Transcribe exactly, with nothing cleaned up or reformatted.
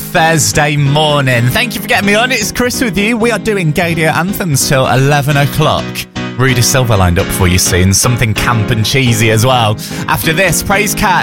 Thursday morning. Thank you for getting me on. It's Chris with you. We are doing Gadio Anthems till eleven o'clock. Rudy Silver lined up for you soon. Something camp and cheesy as well. After this, Praise Cat.